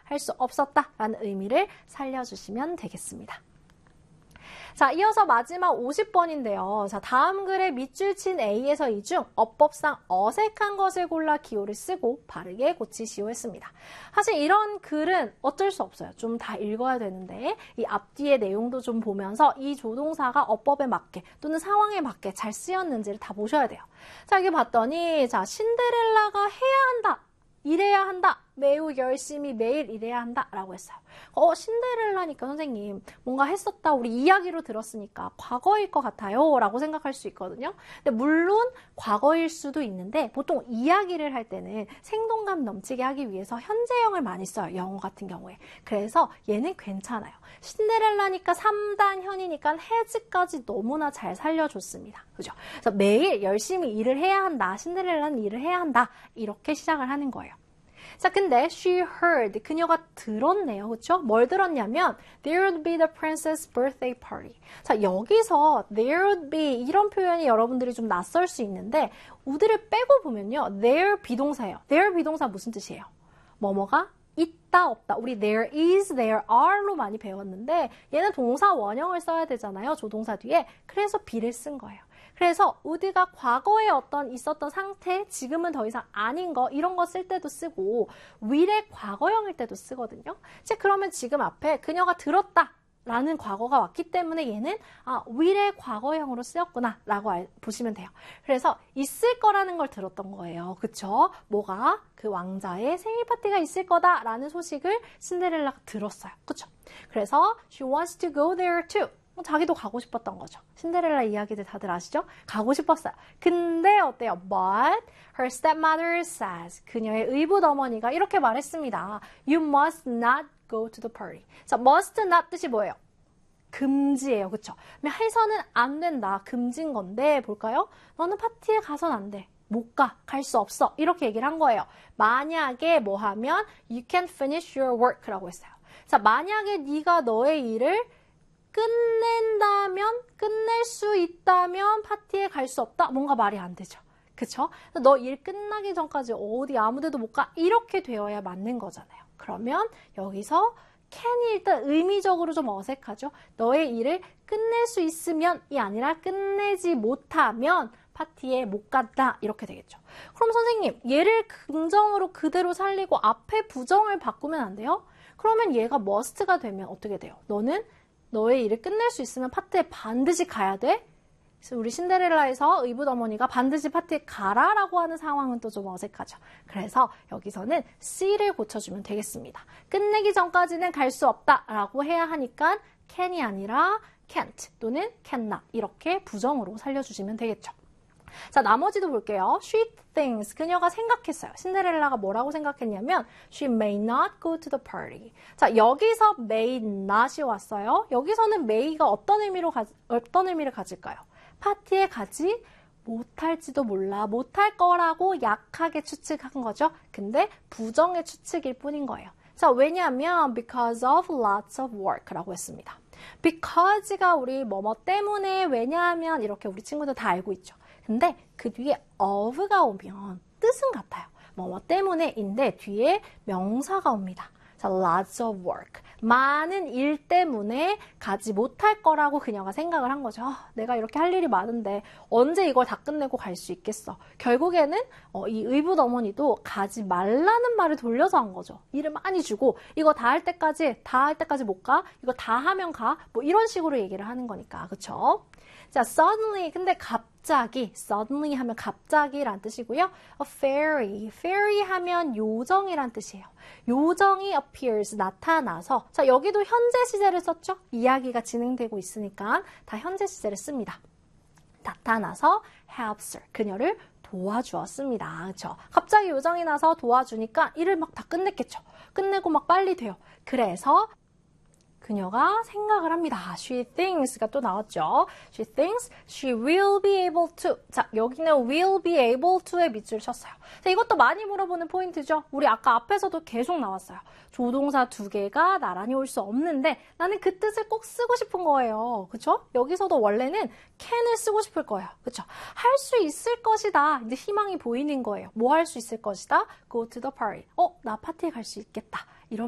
할 수 없었다라는 의미를 살려주시면 되겠습니다. 자, 이어서 마지막 50번인데요. 자, 다음 글에 밑줄 친 A에서 이 중 어법상 어색한 것을 골라 기호를 쓰고 바르게 고치시오 했습니다. 사실 이런 글은 어쩔 수 없어요. 좀 다 읽어야 되는데 이 앞뒤의 내용도 좀 보면서 이 조동사가 어법에 맞게 또는 상황에 맞게 잘 쓰였는지를 다 보셔야 돼요. 자, 여기 봤더니 자, 신데렐라가 해야 한다. 일해야 한다. 매우 열심히 매일 일해야 한다. 라고 했어요. 신데렐라니까 선생님 뭔가 했었다. 우리 이야기로 들었으니까 과거일 것 같아요. 라고 생각할 수 있거든요. 근데 물론 과거일 수도 있는데 보통 이야기를 할 때는 생동감 넘치게 하기 위해서 현재형을 많이 써요. 영어 같은 경우에. 그래서 얘는 괜찮아요. 신데렐라니까 3단 현이니까 has까지 너무나 잘 살려줬습니다. 그죠? 그래서 매일 열심히 일을 해야 한다. 신데렐라는 일을 해야 한다. 이렇게 시작을 하는 거예요. 자, 근데 she heard, 그녀가 들었네요. 그렇죠? 뭘 들었냐면 there would be the princess birthday party. 자, 여기서 there would be 이런 표현이 여러분들이 좀 낯설 수 있는데 would를 빼고 보면요. there 비동사예요. there 비동사 무슨 뜻이에요? 뭐뭐가 있다, 없다. 우리 there is, there are로 많이 배웠는데 얘는 동사 원형을 써야 되잖아요. 조동사 뒤에. 그래서 be를 쓴 거예요. 그래서 would가 과거에 어떤 있었던 상태, 지금은 더 이상 아닌 거 이런 거 쓸 때도 쓰고 will의 과거형일 때도 쓰거든요. 이제 그러면 지금 앞에 그녀가 들었다 라는 과거가 왔기 때문에 얘는 will의 과거형으로 쓰였구나 라고 보시면 돼요. 그래서 있을 거라는 걸 들었던 거예요. 그쵸? 뭐가? 그 왕자의 생일 파티가 있을 거다 라는 소식을 신데렐라가 들었어요. 그쵸? 그래서 she wants to go there too. 자기도 가고 싶었던 거죠. 신데렐라 이야기들 다들 아시죠? 가고 싶었어요. 근데 어때요? But her stepmother says, 그녀의 의붓 어머니가 이렇게 말했습니다. You must not go to the party. 자, must not 뜻이 뭐예요? 금지예요. 그쵸? 해서는 안 된다. 금지인 건데 볼까요? 너는 파티에 가선 안 돼. 못 가. 갈 수 없어. 이렇게 얘기를 한 거예요. 만약에 뭐 하면 you can finish your work라고 했어요. 자, 만약에 네가 너의 일을 끝낼 수 있다면 파티에 갈 수 없다? 뭔가 말이 안 되죠. 그쵸? 너 일 끝나기 전까지 어디 아무데도 못 가? 이렇게 되어야 맞는 거잖아요. 그러면 여기서 can이 일단 의미적으로 좀 어색하죠? 너의 일을 끝낼 수 있으면이 아니라 끝내지 못하면 파티에 못 간다 이렇게 되겠죠. 그럼 선생님 얘를 긍정으로 그대로 살리고 앞에 부정을 바꾸면 안 돼요? 그러면 얘가 must가 되면 어떻게 돼요? 너는 너의 일을 끝낼 수 있으면 파티에 반드시 가야 돼? 그래서 우리 신데렐라에서 의붓 어머니가 반드시 파티에 가라라고 하는 상황은 또 좀 어색하죠. 그래서 여기서는 C를 고쳐주면 되겠습니다. 끝내기 전까지는 갈 수 없다라고 해야 하니까 can이 아니라 can't 또는 cannot 이렇게 부정으로 살려주시면 되겠죠. 자, 나머지도 볼게요. She thinks, 그녀가 생각했어요. 신데렐라가 뭐라고 생각했냐면 She may not go to the party. 자, 여기서 may not이 왔어요. 여기서는 may가 어떤 의미를 가질까요? 파티에 가지 못할지도 몰라. 못할 거라고 약하게 추측한 거죠. 근데 부정의 추측일 뿐인 거예요. 자, 왜냐하면 because of lots of work라고 했습니다. because가 우리 뭐뭐 때문에 왜냐하면 이렇게 우리 친구들 다 알고 있죠. 근데 그 뒤에 of가 오면 뜻은 같아요. 뭐뭐 때문에인데 뒤에 명사가 옵니다. 자, lots of work. 많은 일 때문에 가지 못할 거라고 그녀가 생각을 한 거죠. 내가 이렇게 할 일이 많은데 언제 이걸 다 끝내고 갈 수 있겠어. 결국에는 이 의붓 어머니도 가지 말라는 말을 돌려서 한 거죠. 일을 많이 주고 이거 다 할 때까지 못 가. 이거 다 하면 가. 뭐 이런 식으로 얘기를 하는 거니까. 그쵸? 자, suddenly. 근데 갑자기. suddenly 하면 갑자기란 뜻이고요. A fairy. fairy 하면 요정이란 뜻이에요. 요정이 appears. 나타나서. 자, 여기도 현재 시제를 썼죠? 이야기가 진행되고 있으니까 다 현재 시제를 씁니다. 나타나서 helps her. 그녀를 도와주었습니다. 그렇죠? 갑자기 요정이 나서 도와주니까 일을 막 다 끝냈겠죠. 끝내고 막 빨리 돼요. 그래서 그녀가 생각을 합니다. She things가 또 나왔죠. She thinks she will be able to. 자, 여기는 will be able to에 밑줄을 쳤어요. 자, 이것도 많이 물어보는 포인트죠. 우리 아까 앞에서도 계속 나왔어요. 조동사 두 개가 나란히 올 수 없는데 나는 그 뜻을 꼭 쓰고 싶은 거예요. 그쵸? 여기서도 원래는 can을 쓰고 싶을 거예요. 그쵸? 할 수 있을 것이다. 이제 희망이 보이는 거예요. 뭐 할 수 있을 것이다? Go to the party. 나 파티에 갈 수 있겠다.